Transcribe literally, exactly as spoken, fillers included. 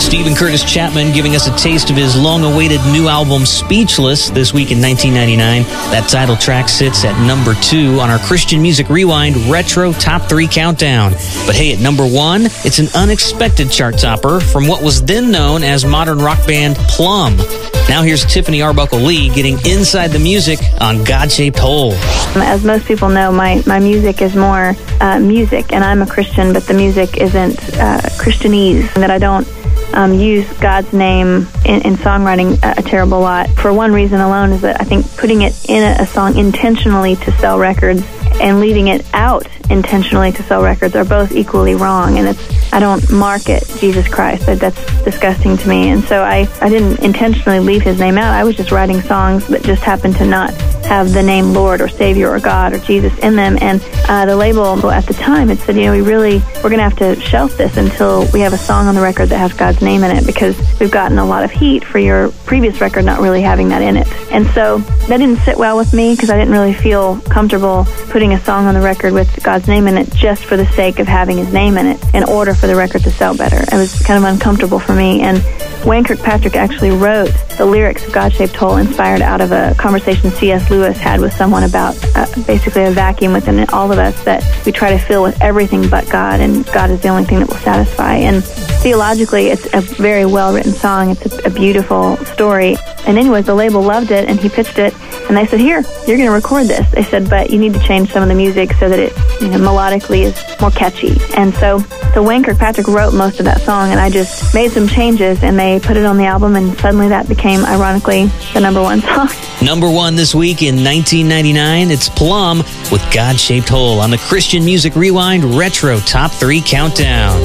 Stephen Curtis Chapman giving us a taste of his long-awaited new album, Speechless, this week in nineteen ninety-nine. That title track sits at number two on our Christian Music Rewind Retro Top three Countdown. But hey, at number one, it's an unexpected chart topper from what was then known as modern rock band Plum. Now here's Tiffany Arbuckle Lee getting inside the music on God-Shaped Hole. As most people know, my, my music is more uh, music, and I'm a Christian, but the music isn't uh, Christianese, and that I don't um, use God's name in, in songwriting a, a terrible lot. For one reason alone is that I think putting it in a, a song intentionally to sell records and leaving it out intentionally to sell records are both equally wrong, and it's I don't market Jesus Christ. That's disgusting to me. And so I, I didn't intentionally leave his name out. I was just writing songs that just happened to not have the name Lord or Savior or God or Jesus in them. And uh, the label at the time had said, you know, we really, we're going to have to shelf this until we have a song on the record that has God's name in it, because we've gotten a lot of heat for your previous record not really having that in it. And so that didn't sit well with me, because I didn't really feel comfortable putting a song on the record with God's name in it just for the sake of having his name in it in order for the record to sell better. It was kind of uncomfortable for me. And Wayne Kirkpatrick actually wrote the lyrics of God-Shaped Hole inspired out of a conversation C S Lewis had with someone about uh, basically a vacuum within all of us that we try to fill with everything but God, and God is the only thing that will satisfy. And theologically, it's a very well-written song. It's a, a beautiful story. And anyways, the label loved it, and he pitched it, and they said, here, you're going to record this. They said, but you need to change some of the music so that it, you know, melodically is more catchy. And so, so Wayne Kirkpatrick wrote most of that song, and I just made some changes, and they put it on the album, and suddenly that became, ironically, the number one song. Number one this week in nineteen ninety-nine, it's Plum with God-Shaped Hole on the Christian Music Rewind Retro Top three Countdown.